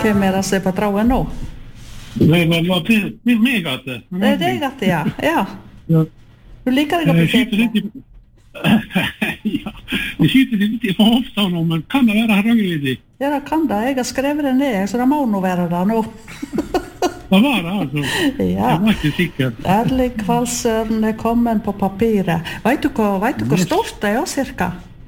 Hvem det som på tråden nå? Det var meg at det. Det deg at det, ja. Ja. Du liker deg Jeg oppi skyter litt fetene? ja, jeg skyter litt på hofta nå, men kan det være Hardangervidda? Ja, det kan det. Jeg har skrevet det ned, så det må nå være det nå. Det var det, altså. Ja. Jeg var ikke sikker. Erling Kvalsøren er kommet på papiret. Vet du hvor stort det er, cirka?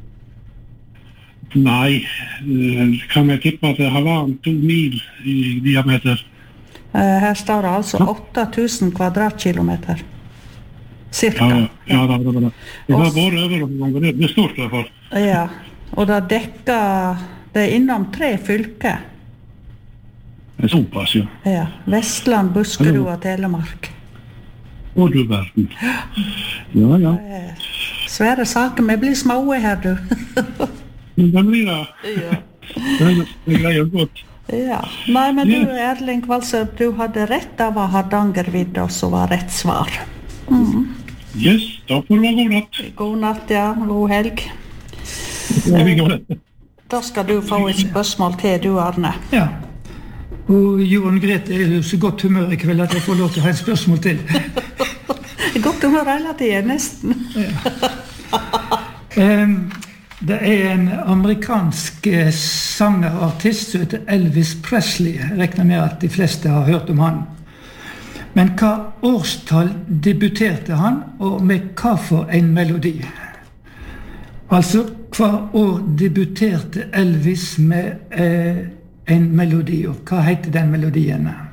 Nei, kan jeg tippe at det har vært 2 mil i diameter. Her står det altså 8000 kvadratkilometer. Cirka. Ja, det var det. Det var bare over noen ganger. Det er stort i hvert fall. Ja, og det dekker, det er innom 3 fylker. Det er såpass, ja. Ja, Vestland, Buskerud og Telemark. Og du verden. Ja. Svære saker, vi blir små her, du. Men det blir det. Ja. Det greier godt. Ja, nei, men du, Erling Kvalsø, du hadde rett av Hardangervidda, så var rett svar. Yes, da får det være god natt. God natt, ja. God helg. Da skal du få et spørsmål til, du, Arne. Ja. Og Jon Grete er jo så godt humør i kveld at jeg får lov til å ha et spørsmål til. Godt humør hele tiden, nesten. Det er en amerikansk sangerartist som heter Elvis Presley. Jeg regner med at de fleste har hørt om han. Men hva årstall debuterte han, og med hva for en melodi? Altså, hva år debuterte Elvis med en melodi, og hva heter den melodien?